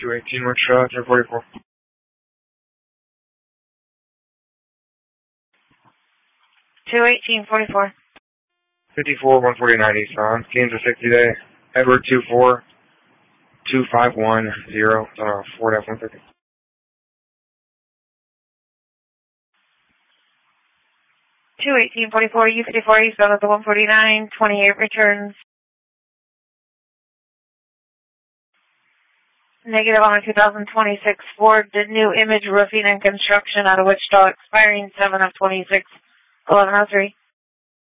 218, which 1044. 21844. 54 149 East on Kansas 60 day. Edward 24 2510 Ford F-150. 21844, U54 eastbound at the 149, 28 returns. Negative on a 2026 Ford, the New Image Roofing and Construction out of Wichita, expiring 7 of 26, 1103.